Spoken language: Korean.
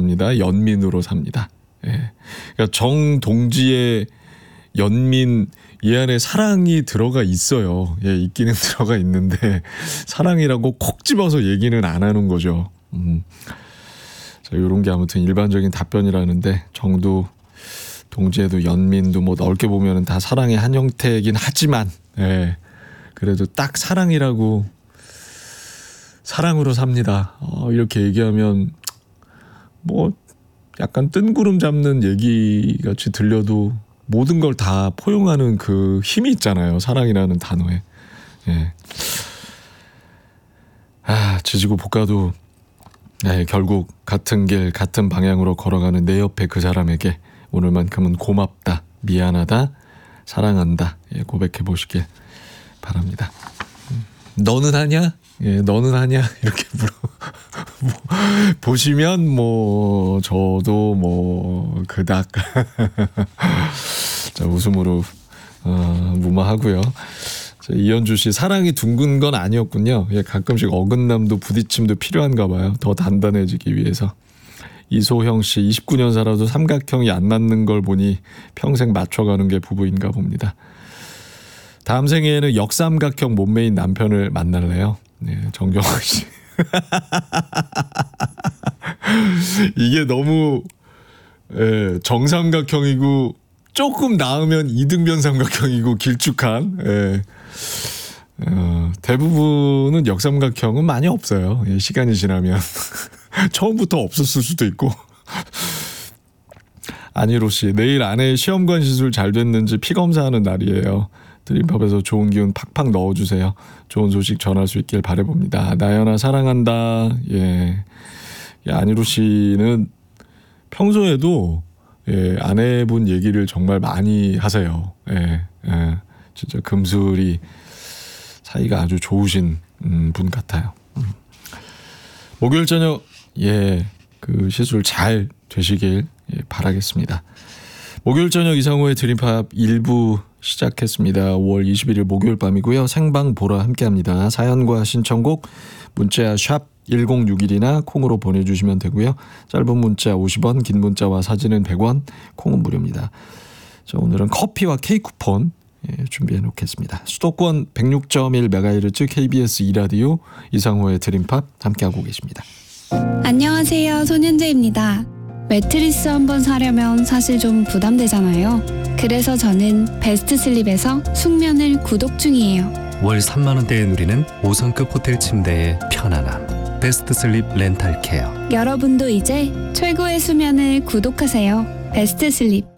삽니다. 연민으로 삽니다. 예. 그러니까 정동지의 연민 이 안에 사랑이 들어가 있어요. 예, 있기는 들어가 있는데 사랑이라고 콕 집어서 얘기는 안 하는 거죠. 자, 이런 게 아무튼 일반적인 답변이라는데 정도 동지에도 연민도 뭐 넓게 보면은 다 사랑의 한 형태이긴 하지만 예, 그래도 딱 사랑이라고 사랑으로 삽니다. 이렇게 얘기하면 뭐 약간 뜬구름 잡는 얘기 같이 들려도 모든 걸 다 포용하는 그 힘이 있잖아요. 사랑이라는 단어에. 예. 지지고 볶아도 결국 같은 길 같은 방향으로 걸어가는 내 옆에 그 사람에게 오늘만큼은 고맙다, 미안하다, 사랑한다 고백해 보시길 바랍니다. 너는 하냐? 예, 너는 하냐? 이렇게 보시면 뭐 저도 뭐 그닥 자, 웃음으로 무마하고요. 자, 이현주 씨 사랑이 둥근 건 아니었군요. 예, 가끔씩 어긋남도 부딪힘도 필요한가 봐요. 더 단단해지기 위해서. 이소형 씨 29년 살아도 삼각형이 안 맞는 걸 보니 평생 맞춰가는 게 부부인가 봅니다. 다음 생에는 역삼각형 몸매인 남편을 만날래요. 네, 정경화 씨. 이게 너무 정삼각형이고 조금 나으면 이등변 삼각형이고 길쭉한 대부분은 역삼각형은 많이 없어요. 시간이 지나면 처음부터 없었을 수도 있고. 안희로 씨 내일 아내의 시험관 시술 잘 됐는지 피검사하는 날이에요. 드림팝에서 좋은 기운 팍팍 넣어주세요. 좋은 소식 전할 수 있길 바라봅니다. 나연아 사랑한다. 예, 안희로 씨는 평소에도 아내분 얘기를 정말 많이 하세요. 진짜 금슬이 사이가 아주 좋으신 분 같아요. 목요일 저녁 그 시술 잘 되시길 바라겠습니다. 목요일 저녁 이상호의 드림팝 1부 시작했습니다. 5월 21일 목요일 밤이고요. 생방 보라 함께합니다. 사연과 신청곡 문자 샵 1061이나 콩으로 보내주시면 되고요. 짧은 문자 50원, 긴 문자와 사진은 100원, 콩은 무료입니다. 자, 오늘은 커피와 케이크 쿠폰 준비해 놓겠습니다. 수도권 106.1MHz KBS 2라디오 이상호의 드림팝 함께하고 계십니다. 안녕하세요. 손현재입니다. 매트리스 한번 사려면 사실 좀 부담되잖아요. 그래서 저는 베스트슬립에서 숙면을 구독 중이에요. 월 3만 원대에 누리는 5성급 호텔 침대의 편안함. 베스트슬립 렌탈케어. 여러분도 이제 최고의 수면을 구독하세요. 베스트슬립.